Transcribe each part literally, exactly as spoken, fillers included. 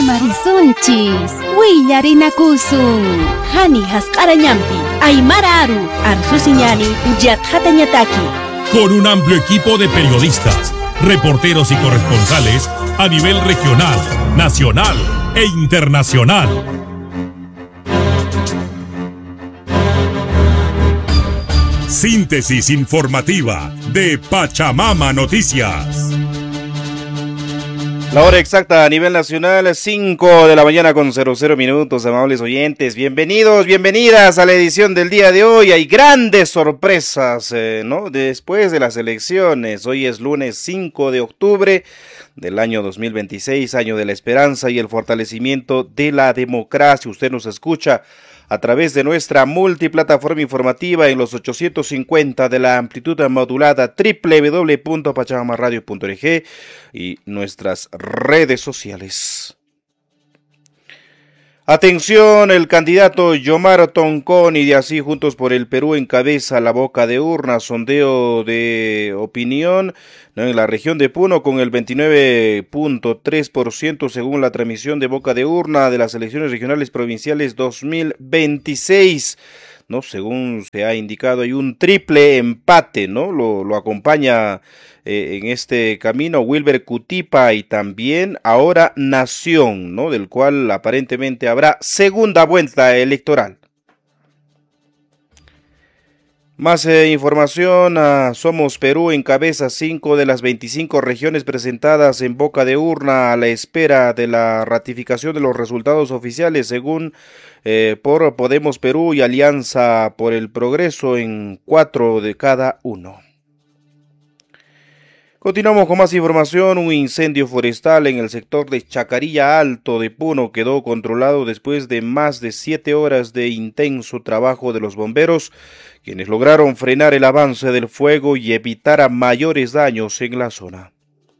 Marisunchis, Willarinakusun, Hani Haskaranyampi, Aymararu, Arsusiñani, Yatjatañataki. Con un amplio equipo de periodistas, reporteros y corresponsales a nivel regional, nacional e internacional. Síntesis informativa de Pachamama Noticias. La hora exacta a nivel nacional, cinco de la mañana con cero cero minutos, amables oyentes. Bienvenidos, bienvenidas a la edición del día de hoy. Hay grandes sorpresas, eh, ¿no? Después de las elecciones. Hoy es lunes cinco de octubre del año dos mil veintiséis, año de la esperanza y el fortalecimiento de la democracia. Usted nos escucha a través de nuestra multiplataforma informativa en los ochocientos cincuenta de la amplitud modulada doble u doble u doble u punto pachamama radio punto org y nuestras redes sociales. Atención, el candidato Yomar Tonconi de Así Juntos por el Perú encabeza la boca de urna, sondeo de opinión, ¿no?, en la región de Puno con el veintinueve punto tres por ciento según la transmisión de boca de urna de las elecciones regionales provinciales dos mil veintiséis. ¿No? Según se ha indicado, hay un triple empate, ¿no? Lo, lo acompaña eh, en este camino Wilber Cutipa y también ahora Nación, ¿no? Del cual aparentemente habrá segunda vuelta electoral. Más eh, información, a Somos Perú encabeza cinco de las veinticinco regiones presentadas en boca de urna a la espera de la ratificación de los resultados oficiales, según eh, por Podemos Perú y Alianza por el Progreso en cuatro de cada uno. Continuamos con más información. Un incendio forestal en el sector de Chacarilla Alto de Puno quedó controlado después de más de siete horas de intenso trabajo de los bomberos, quienes lograron frenar el avance del fuego y evitar a mayores daños en la zona.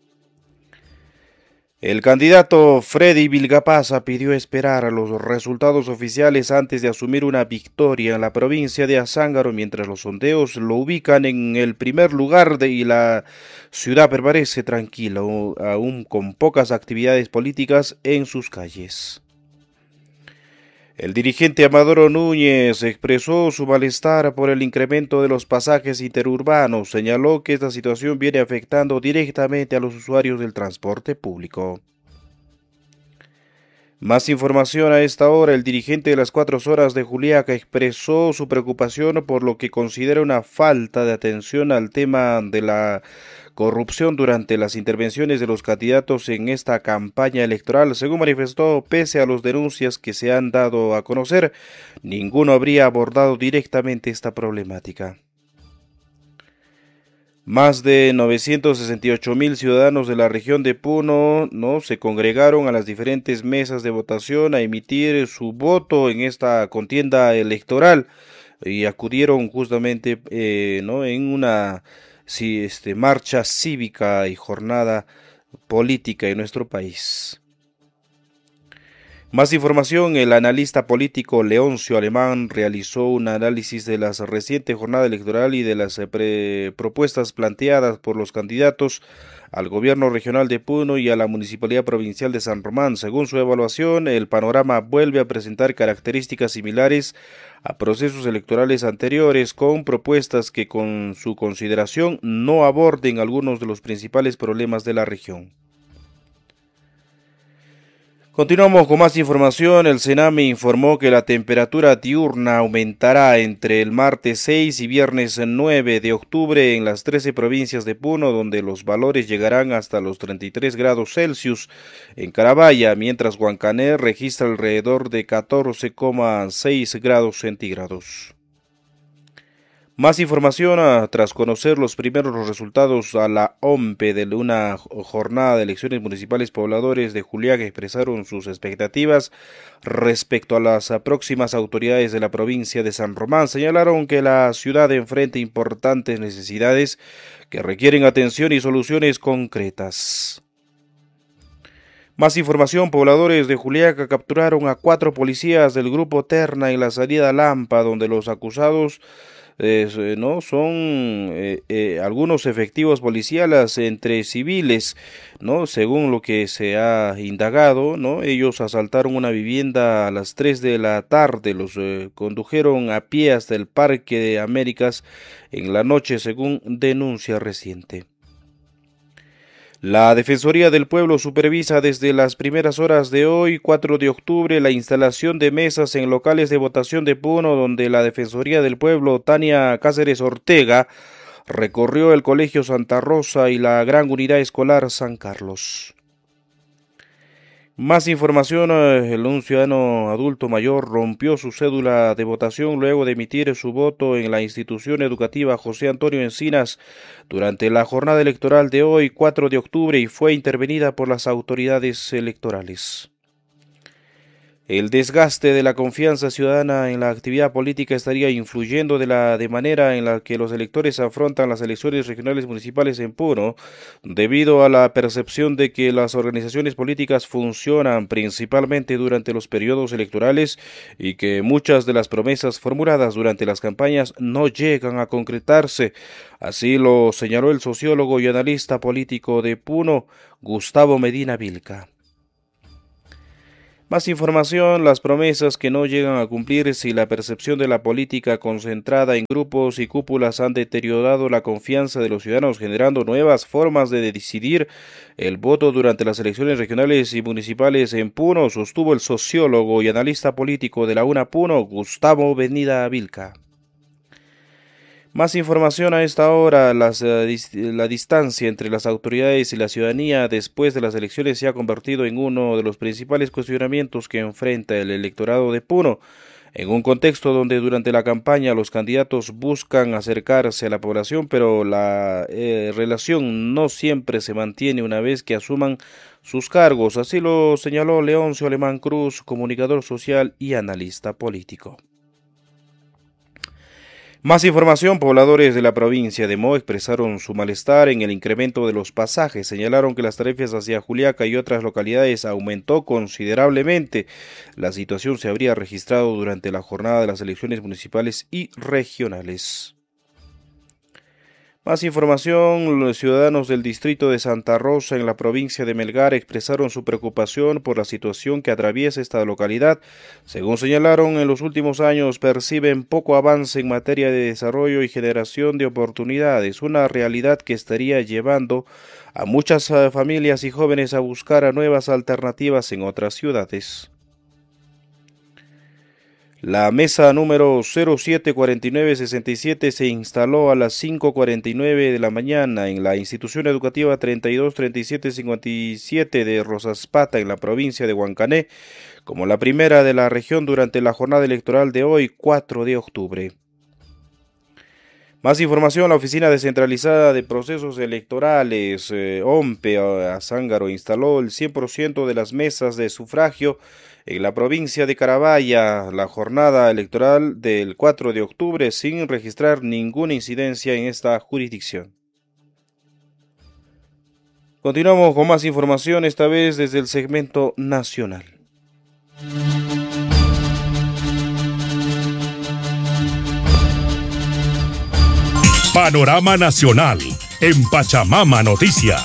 El candidato Freddy Vilgapaza pidió esperar a los resultados oficiales antes de asumir una victoria en la provincia de Azángaro, mientras los sondeos lo ubican en el primer lugar de, y la ciudad permanece tranquila, aún con pocas actividades políticas en sus calles. El dirigente Amadoro Núñez expresó su malestar por el incremento de los pasajes interurbanos. Señaló que esta situación viene afectando directamente a los usuarios del transporte público. Más información a esta hora. El dirigente de las Cuatro Horas de Juliaca expresó su preocupación por lo que considera una falta de atención al tema de la corrupción durante las intervenciones de los candidatos en esta campaña electoral. Según manifestó, pese a las denuncias que se han dado a conocer, ninguno habría abordado directamente esta problemática. Más de novecientos sesenta y ocho mil ciudadanos de la región de Puno no se congregaron a las diferentes mesas de votación a emitir su voto en esta contienda electoral y acudieron justamente eh, no en una sí, este, marcha cívica y jornada política en nuestro país. Más información, el analista político Leoncio Alemán realizó un análisis de la reciente jornada electoral y de las pre propuestas planteadas por los candidatos al gobierno regional de Puno y a la municipalidad provincial de San Román. Según su evaluación, el panorama vuelve a presentar características similares a procesos electorales anteriores, con propuestas que con su consideración no aborden algunos de los principales problemas de la región. Continuamos con más información. El Sename informó que la temperatura diurna aumentará entre el martes seis y viernes nueve de octubre en las trece provincias de Puno, donde los valores llegarán hasta los treinta y tres grados Celsius en Carabaya, mientras Huancané registra alrededor de catorce coma seis grados centígrados. Más información ah, tras conocer los primeros resultados a la O M P E de una jornada de elecciones municipales. Pobladores de Juliaca expresaron sus expectativas respecto a las próximas autoridades de la provincia de San Román. Señalaron que la ciudad enfrenta importantes necesidades que requieren atención y soluciones concretas. Más información, pobladores de Juliaca capturaron a cuatro policías del grupo Terna en la salida Lampa, donde los acusados eh, no son eh, eh, algunos efectivos policiales entre civiles, no, según lo que se ha indagado, no, ellos asaltaron una vivienda a las tres de la tarde, los eh, condujeron a pie hasta el Parque de Américas en la noche, según denuncia reciente. La Defensoría del Pueblo supervisa desde las primeras horas de hoy, cuatro de octubre, la instalación de mesas en locales de votación de Puno, donde la Defensoría del Pueblo, Tania Cáceres Ortega, recorrió el Colegio Santa Rosa y la Gran Unidad Escolar San Carlos. Más información, un ciudadano adulto mayor rompió su cédula de votación luego de emitir su voto en la institución educativa José Antonio Encinas durante la jornada electoral de hoy, cuatro de octubre, y fue intervenida por las autoridades electorales. El desgaste de la confianza ciudadana en la actividad política estaría influyendo de la de manera en la que los electores afrontan las elecciones regionales municipales en Puno, debido a la percepción de que las organizaciones políticas funcionan principalmente durante los periodos electorales y que muchas de las promesas formuladas durante las campañas no llegan a concretarse. Así lo señaló el sociólogo y analista político de Puno, Gustavo Medina Vilca. Más información, las promesas que no llegan a cumplirse y la percepción de la política concentrada en grupos y cúpulas han deteriorado la confianza de los ciudadanos, generando nuevas formas de decidir el voto durante las elecciones regionales y municipales en Puno, sostuvo el sociólogo y analista político de la UNA Puno, Gustavo Medina Vilca. Más información a esta hora, las, la distancia entre las autoridades y la ciudadanía después de las elecciones se ha convertido en uno de los principales cuestionamientos que enfrenta el electorado de Puno, en un contexto donde durante la campaña los candidatos buscan acercarse a la población, pero la eh, relación no siempre se mantiene una vez que asuman sus cargos, así lo señaló Leoncio Alemán Cruz, comunicador social y analista político. Más información, pobladores de la provincia de Mo expresaron su malestar en el incremento de los pasajes, señalaron que las tarifas hacia Juliaca y otras localidades aumentó considerablemente. La situación se habría registrado durante la jornada de las elecciones municipales y regionales. Más información, los ciudadanos del distrito de Santa Rosa en la provincia de Melgar expresaron su preocupación por la situación que atraviesa esta localidad. Según señalaron, en los últimos años perciben poco avance en materia de desarrollo y generación de oportunidades, una realidad que estaría llevando a muchas familias y jóvenes a buscar a nuevas alternativas en otras ciudades. La mesa número cero siete cuarenta y nueve sesenta y siete se instaló a las cinco cuarenta y nueve de la mañana en la institución educativa treinta y dos treinta y siete cincuenta y siete de Rosaspata en la provincia de Huancané, como la primera de la región durante la jornada electoral de hoy, cuatro de octubre. Más información, la Oficina Descentralizada de Procesos Electorales, eh, O M P E, Azángaro, instaló el cien por ciento de las mesas de sufragio en la provincia de Carabaya, la jornada electoral del cuatro de octubre, sin registrar ninguna incidencia en esta jurisdicción. Continuamos con más información, esta vez desde el segmento nacional. Panorama Nacional en Pachamama Noticias.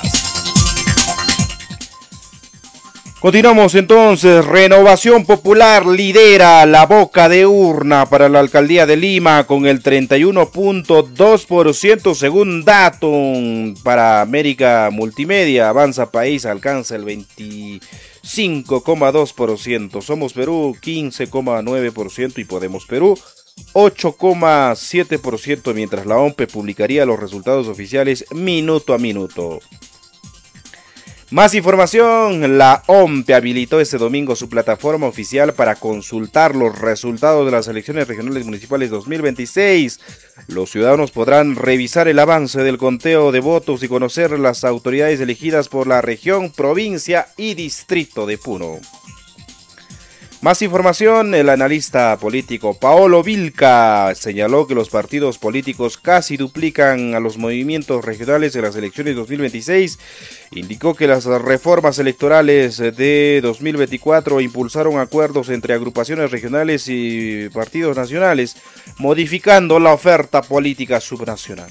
Continuamos entonces. Renovación Popular lidera la boca de urna para la alcaldía de Lima con el treinta y uno punto dos por ciento según Datum. Para América Multimedia, Avanza País alcanza el veinticinco coma dos por ciento. Somos Perú quince coma nueve por ciento y Podemos Perú ocho coma siete por ciento, mientras la O M P E publicaría los resultados oficiales minuto a minuto. Más información, la O M P E habilitó este domingo su plataforma oficial para consultar los resultados de las elecciones regionales municipales dos mil veintiséis. Los ciudadanos podrán revisar el avance del conteo de votos y conocer las autoridades elegidas por la región, provincia y distrito de Puno. Más información, el analista político Paolo Vilca señaló que los partidos políticos casi duplican a los movimientos regionales en las elecciones dos mil veintiséis. Indicó que las reformas electorales de dos mil veinticuatro impulsaron acuerdos entre agrupaciones regionales y partidos nacionales, modificando la oferta política subnacional.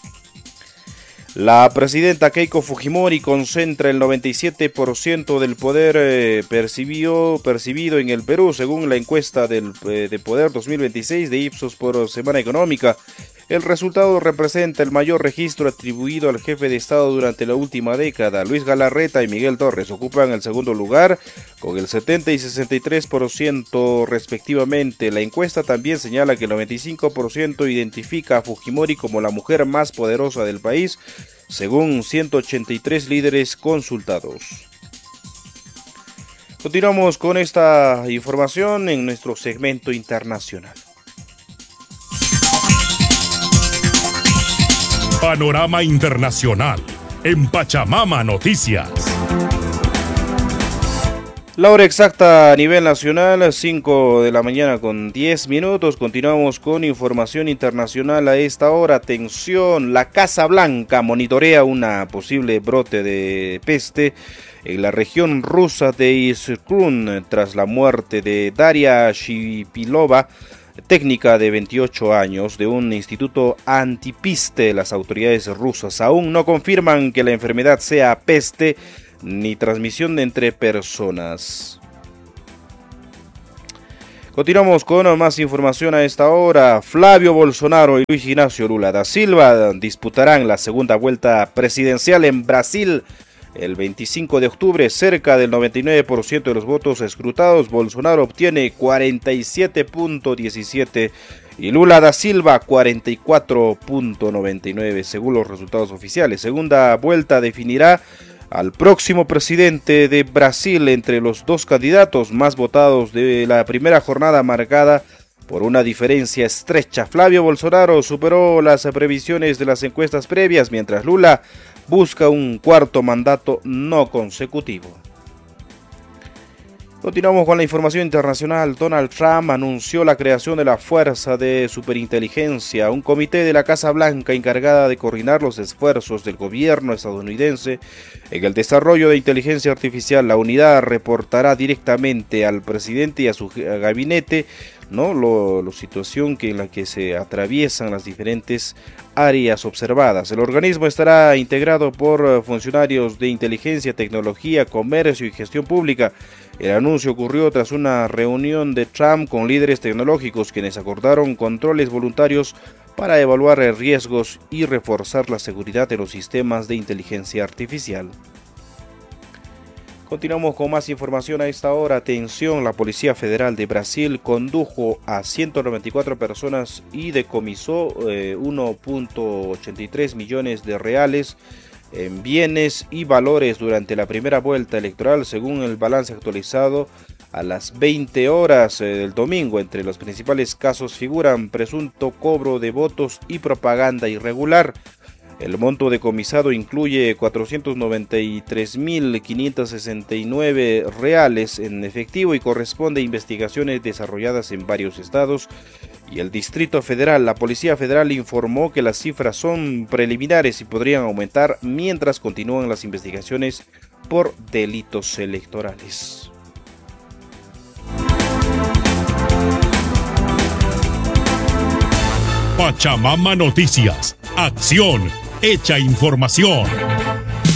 La presidenta Keiko Fujimori concentra el noventa y siete por ciento del poder eh, percibido, percibido en el Perú, según la encuesta del, eh, de Poder dos mil veintiséis de Ipsos por Semana Económica. El resultado representa el mayor registro atribuido al jefe de Estado durante la última década. Luis Galarreta y Miguel Torres ocupan el segundo lugar con el setenta y sesenta y tres por ciento respectivamente. La encuesta también señala que el noventa y cinco por ciento identifica a Fujimori como la mujer más poderosa del país, según ciento ochenta y tres líderes consultados. Continuamos con esta información en nuestro segmento internacional. Panorama Internacional en Pachamama Noticias. La hora exacta a nivel nacional, cinco de la mañana con diez minutos. Continuamos con información internacional a esta hora. Atención, la Casa Blanca monitorea una posible brote de peste en la región rusa de Irkutsk tras la muerte de Daria Shipilova, técnica de veintiocho años de un instituto antipeste. Las autoridades rusas aún no confirman que la enfermedad sea peste ni transmisión entre personas. Continuamos con más información a esta hora. Flavio Bolsonaro y Luis Ignacio Lula da Silva disputarán la segunda vuelta presidencial en Brasil el veinticinco de octubre. Cerca del noventa y nueve por ciento de los votos escrutados, Bolsonaro obtiene cuarenta y siete punto diecisiete y Lula da Silva cuarenta y cuatro punto noventa y nueve según los resultados oficiales. Segunda vuelta definirá al próximo presidente de Brasil entre los dos candidatos más votados de la primera jornada, marcada por una diferencia estrecha. Flavio Bolsonaro superó las previsiones de las encuestas previas, mientras Lula busca un cuarto mandato no consecutivo. Continuamos con la información internacional. Donald Trump anunció la creación de la Fuerza de Superinteligencia, un comité de la Casa Blanca encargada de coordinar los esfuerzos del gobierno estadounidense en el desarrollo de inteligencia artificial. La unidad reportará directamente al presidente y a su gabinete, ¿no? Lo, la situación que en la que se atraviesan las diferentes áreas observadas. El organismo estará integrado por funcionarios de inteligencia, tecnología, comercio y gestión pública. El anuncio ocurrió tras una reunión de Trump con líderes tecnológicos, quienes acordaron controles voluntarios para evaluar riesgos y reforzar la seguridad de los sistemas de inteligencia artificial. Continuamos con más información a esta hora. Atención, la Policía Federal de Brasil condujo a ciento noventa y cuatro personas y decomisó eh, uno punto ochenta y tres millones de reales en bienes y valores durante la primera vuelta electoral, según el balance actualizado a las veinte horas del domingo. Entre los principales casos figuran presunto cobro de votos y propaganda irregular. El monto decomisado incluye cuatrocientos noventa y tres mil quinientos sesenta y nueve reales en efectivo y corresponde a investigaciones desarrolladas en varios estados y el Distrito Federal. La Policía Federal informó que las cifras son preliminares y podrían aumentar mientras continúan las investigaciones por delitos electorales. Pachamama Noticias. Acción hecha información.